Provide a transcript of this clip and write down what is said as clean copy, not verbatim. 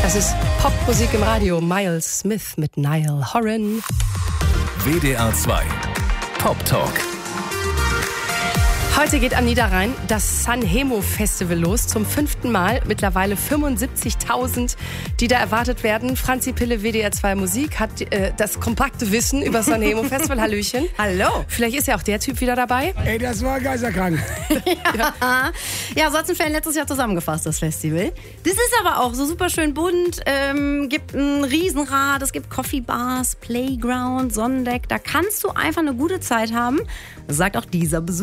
Das ist Popmusik im Radio. Miles Smith mit Niall Horan. WDR 2 Pop Talk. Heute geht am Niederrhein das Sanremo Festival los, zum 5. Mal. Mittlerweile 75.000, die da erwartet werden. Franzi Pille, WDR 2 Musik, hat das kompakte Wissen über das Sanremo Festival. Hallöchen. Hallo. Vielleicht ist ja auch der Typ wieder dabei. Ey, das war geisterkrank. Ja, so hat es ein Fan letztes Jahr zusammengefasst, das Festival. Das ist aber auch so super schön bunt. Gibt ein Riesenrad, es gibt Coffee-Bars, Playground, Sonnendeck. Da kannst du einfach eine gute Zeit haben, sagt auch dieser Besucher.